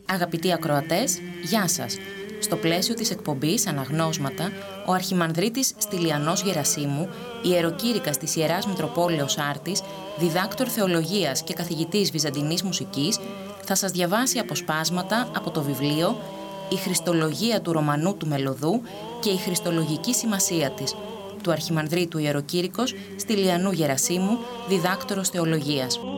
Αγαπητοί ακροατές, γεια σας. Στο πλαίσιο της εκπομπής Αναγνώσματα, ο Αρχιμανδρίτης Στυλιανός Γερασίμου, ιεροκήρυκας της Ιεράς Μητροπόλεως Άρτης, διδάκτορ θεολογίας και καθηγητής βυζαντινής μουσικής, θα σας διαβάσει αποσπάσματα από το βιβλίο «Η Χριστολογία του Ρωμανού του Μελωδού και η Χριστολογική σημασία της» του Αρχιμανδρίτου Ιεροκήρυκος Στυλιανού Γερασίμου, διδάκτορος θεολογίας.